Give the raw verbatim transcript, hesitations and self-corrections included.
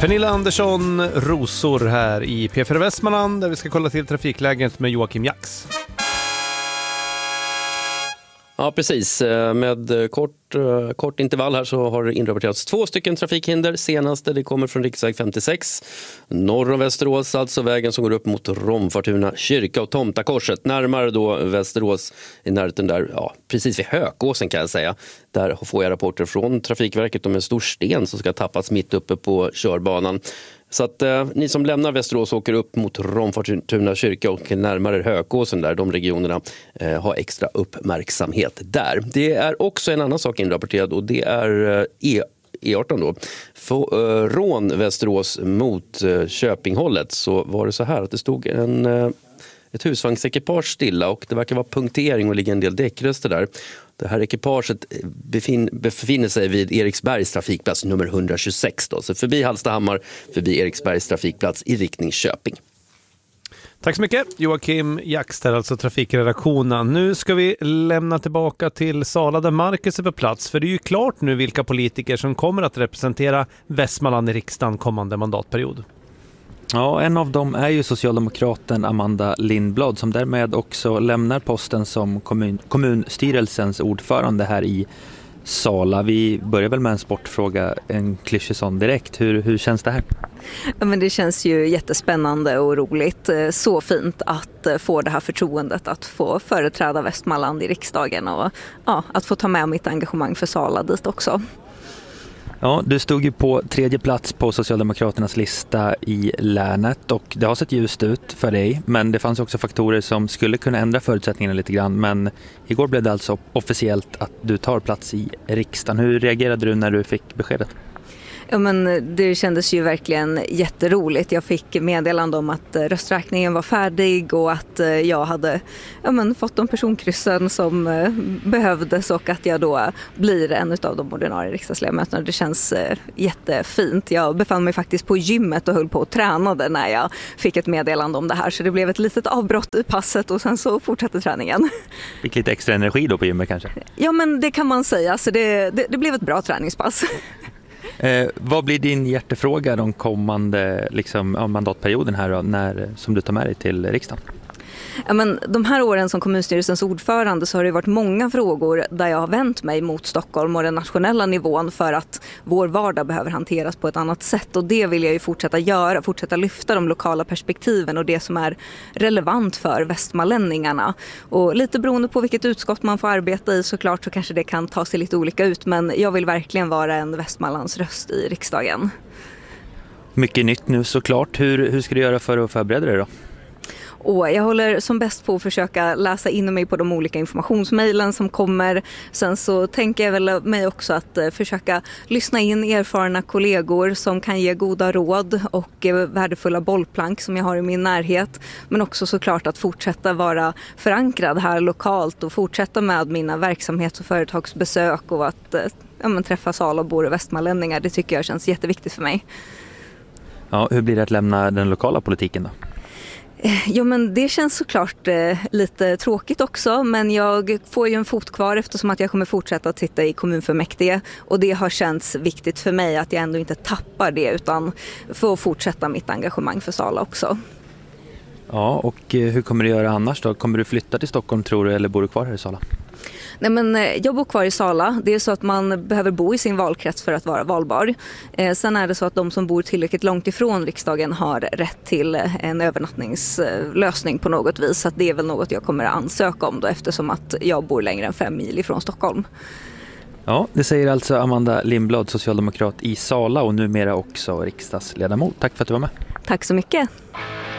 Pernilla Andersson, Rosor här i P fyra Västmanland där vi ska kolla till trafikläget med Joakim Jax. Ja, precis. Med kort, kort intervall här så har det inrapporterats två stycken trafikhinder. Senaste det kommer från riksväg femtiosex norr om Västerås, alltså vägen som går upp mot Romfortuna kyrka och Tomtakorset. Närmare då Västerås i närheten där, ja, precis vid Hökåsen kan jag säga. Där får jag rapporter från Trafikverket om en stor sten som ska tappas mitt uppe på körbanan. Så att eh, ni som lämnar Västerås och åker upp mot Romfortuna kyrka och närmare Hökåsen där, de regionerna eh, har extra uppmärksamhet där. Det är också en annan sak inrapporterad och det är eh, E arton då. Från eh, Västerås mot eh, Köpinghållet så var det så här att det stod en... Eh, ett husvagnsekipage stilla och det verkar vara punktering och ligga en del däckrester där. Det här ekipaget befin- befinner sig vid Eriksbergs trafikplats nummer etthundratjugosex då. Så förbi Hallstahammar, förbi Eriksbergs trafikplats i riktning Köping. Tack så mycket Joakim Jax där, alltså trafikredaktionen. Nu ska vi lämna tillbaka till Sala där Marcus är på plats. För det är ju klart nu vilka politiker som kommer att representera Västmanland i riksdagen kommande mandatperiod. Ja, en av dem är ju socialdemokraten Amanda Lindblad som därmed också lämnar posten som kommun, kommunstyrelsens ordförande här i Sala. Vi börjar väl med en sportfråga, en klyschig direkt. Hur, hur känns det här? Ja, men det känns ju jättespännande och roligt. Så fint att få det här förtroendet att få företräda Västmanland i riksdagen och ja, att få ta med mitt engagemang för Sala dit också. Ja, du stod ju på tredje plats på Socialdemokraternas lista i länet och det har sett ljust ut för dig, men det fanns också faktorer som skulle kunna ändra förutsättningarna lite grann. Men igår blev det alltså officiellt att du tar plats i riksdagen. Hur reagerade du när du fick beskedet? Ja, men det kändes ju verkligen jätteroligt. Jag fick meddelande om att rösträkningen var färdig och att jag hade ja, men, fått de personkryssen som behövdes och att jag då blir en av de ordinarie riksdagsledamöterna. Det känns jättefint. Jag befann mig faktiskt på gymmet och höll på och tränade när jag fick ett meddelande om det här. Så det blev ett litet avbrott i passet och sen så fortsatte träningen. Fick lite extra energi då på gymmet kanske? Ja, men det kan man säga. Så det, det, det blev ett bra träningspass. Eh, vad blir din hjärtefråga de kommande liksom, ja, mandatperioden här då, när, som du tar med dig till riksdagen? Ja, men de här åren som kommunstyrelsens ordförande så har det varit många frågor där jag har vänt mig mot Stockholm och den nationella nivån för att vår vardag behöver hanteras på ett annat sätt. Och det vill jag ju fortsätta göra, fortsätta lyfta de lokala perspektiven och det som är relevant för västmanlänningarna. Och lite beroende på vilket utskott man får arbeta i såklart så kanske det kan ta sig lite olika ut, men jag vill verkligen vara en Västmanlands röst i riksdagen. Mycket nytt nu såklart. Hur, hur ska du göra för att förbereda dig då? Och jag håller som bäst på att försöka läsa in mig på de olika informationsmejlen som kommer. Sen så tänker jag väl mig också att försöka lyssna in erfarna kollegor som kan ge goda råd och värdefulla bollplank som jag har i min närhet. Men också såklart att fortsätta vara förankrad här lokalt och fortsätta med mina verksamhets- och företagsbesök och att ja, men, träffa Salabor och västmanlänningar. Det tycker jag känns jätteviktigt för mig. Ja, hur blir det att lämna den lokala politiken då? Ja, men det känns såklart eh, lite tråkigt också, men jag får ju en fot kvar eftersom att jag kommer fortsätta att sitta i kommunfullmäktige och det har känts viktigt för mig att jag ändå inte tappar det utan får fortsätta mitt engagemang för Sala också. Ja, och hur kommer du göra annars då? Kommer du flytta till Stockholm tror du eller bor du kvar här i Sala? Nej, men jag bor kvar i Sala. Det är så att man behöver bo i sin valkrets för att vara valbar. Eh, sen är det så att de som bor tillräckligt långt ifrån riksdagen har rätt till en övernattningslösning på något vis. Så att det är väl något jag kommer att ansöka om då, eftersom att jag bor längre än fem mil ifrån Stockholm. Ja, det säger alltså Amanda Lindblad, socialdemokrat i Sala och numera också riksdagsledamot. Tack för att du var med. Tack så mycket.